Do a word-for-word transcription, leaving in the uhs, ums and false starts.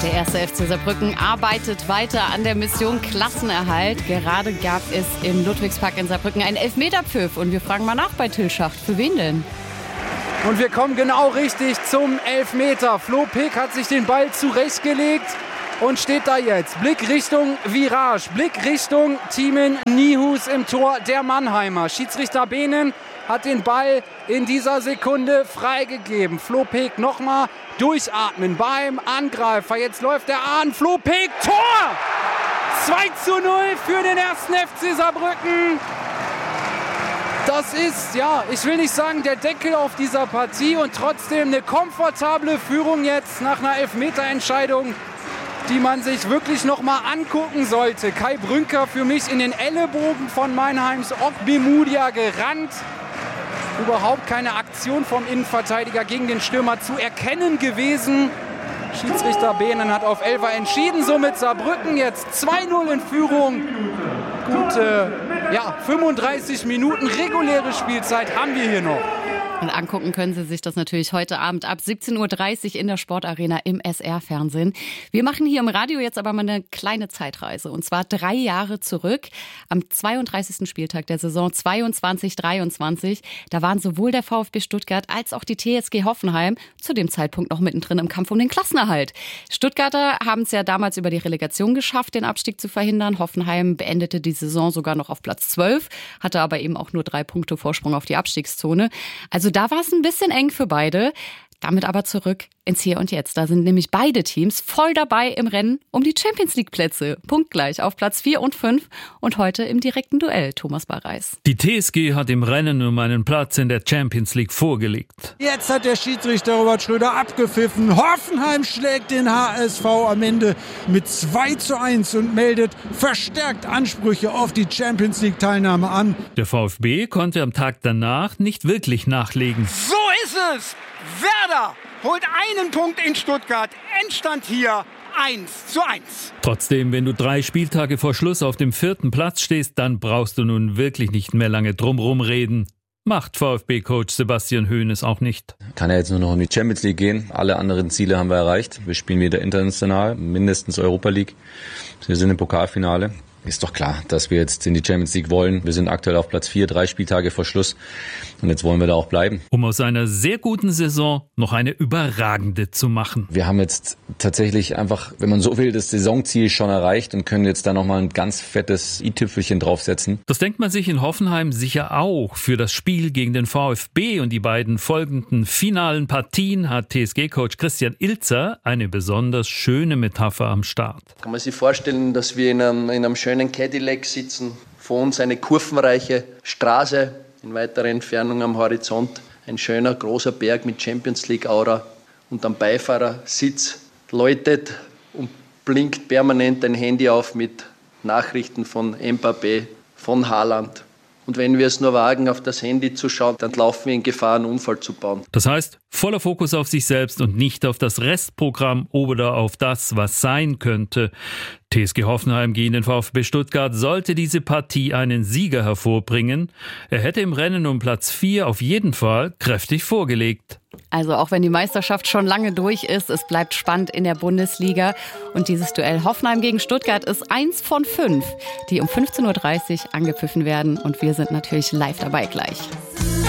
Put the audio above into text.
Der erste F C Saarbrücken arbeitet weiter an der Mission Klassenerhalt. Gerade gab es im Ludwigspark in Saarbrücken einen Elfmeterpfiff. Und wir fragen mal nach bei Till Schacht. Für wen denn? Und wir kommen genau richtig zum Elfmeter. Flo Pick hat sich den Ball zurechtgelegt und steht da jetzt. Blick Richtung Virage, Blick Richtung Timen Nihus im Tor der Mannheimer. Schiedsrichter Behnen hat den Ball in dieser Sekunde freigegeben. Flo Pick nochmal durchatmen beim Angreifer. Jetzt läuft er an. Flo Pick, Tor! zwei zu null für den ersten F C Saarbrücken. Das ist, ja, ich will nicht sagen der Deckel auf dieser Partie und trotzdem eine komfortable Führung jetzt nach einer Elfmeterentscheidung, die man sich wirklich noch mal angucken sollte. Kai Brünker für mich in den Ellenbogen von Mannheims Ogbemudia gerannt. Überhaupt keine Aktion vom Innenverteidiger gegen den Stürmer zu erkennen gewesen. Schiedsrichter Behnen hat auf Elfer entschieden, somit Saarbrücken jetzt zwei null in Führung. Gute ja, fünfunddreißig Minuten reguläre Spielzeit haben wir hier noch. Und angucken können Sie sich das natürlich heute Abend ab siebzehn Uhr dreißig in der Sportarena im S R-Fernsehen. Wir machen hier im Radio jetzt aber mal eine kleine Zeitreise. Und zwar drei Jahre zurück. Am zweiunddreißigsten Spieltag der Saison zweiundzwanzig dreiundzwanzig. Da waren sowohl der VfB Stuttgart als auch die T S G Hoffenheim zu dem Zeitpunkt noch mittendrin im Kampf um den Klassenerhalt. Stuttgarter haben es ja damals über die Relegation geschafft, den Abstieg zu verhindern. Hoffenheim beendete die Saison sogar noch auf Platz zwölf, hatte aber eben auch nur drei Punkte Vorsprung auf die Abstiegszone. Also da war es ein bisschen eng für beide. Damit aber zurück ins Hier und Jetzt. Da sind nämlich beide Teams voll dabei im Rennen um die Champions-League-Plätze. Punktgleich auf Platz vier und fünf und heute im direkten Duell. Thomas Barreis. Die T S G hat im Rennen um einen Platz in der Champions League vorgelegt. Jetzt hat der Schiedsrichter Robert Schröder abgepfiffen. Hoffenheim schlägt den H S V am Ende mit zwei zu eins und meldet verstärkt Ansprüche auf die Champions-League-Teilnahme an. Der VfB konnte am Tag danach nicht wirklich nachlegen. So ist es! Werder holt einen Punkt in Stuttgart. Endstand hier eins zu eins. Trotzdem, wenn du drei Spieltage vor Schluss auf dem vierten Platz stehst, dann brauchst du nun wirklich nicht mehr lange drumrum reden. Macht VfB-Coach Sebastian Hoeneß auch nicht. Kann ja jetzt nur noch um die Champions League gehen. Alle anderen Ziele haben wir erreicht. Wir spielen wieder international, mindestens Europa League. Wir sind im Pokalfinale. Ist doch klar, dass wir jetzt in die Champions League wollen. Wir sind aktuell auf Platz vier, drei Spieltage vor Schluss. Und jetzt wollen wir da auch bleiben. Um aus einer sehr guten Saison noch eine überragende zu machen. Wir haben jetzt tatsächlich einfach, wenn man so will, das Saisonziel schon erreicht und können jetzt da nochmal ein ganz fettes i-Tüpfelchen draufsetzen. Das denkt man sich in Hoffenheim sicher auch. Für das Spiel gegen den VfB und die beiden folgenden finalen Partien hat T S G-Coach Christian Ilzer eine besonders schöne Metapher am Start. Kann man sich vorstellen, dass wir in einem, in einem schönen Cadillac sitzen, vor uns eine kurvenreiche Straße, in weiterer Entfernung am Horizont ein schöner großer Berg mit Champions League Aura und am Beifahrersitz läutet und blinkt permanent ein Handy auf mit Nachrichten von Mbappé, von Haaland. Und wenn wir es nur wagen, auf das Handy zu schauen, dann laufen wir in Gefahr, einen Unfall zu bauen. Das heißt, voller Fokus auf sich selbst und nicht auf das Restprogramm oder auf das, was sein könnte. T S G Hoffenheim gegen den VfB Stuttgart sollte diese Partie einen Sieger hervorbringen. Er hätte im Rennen um Platz vier auf jeden Fall kräftig vorgelegt. Also auch wenn die Meisterschaft schon lange durch ist, es bleibt spannend in der Bundesliga. Und dieses Duell Hoffenheim gegen Stuttgart ist eins von fünf, die um fünfzehn Uhr dreißig angepfiffen werden. Und wir sind natürlich live dabei gleich.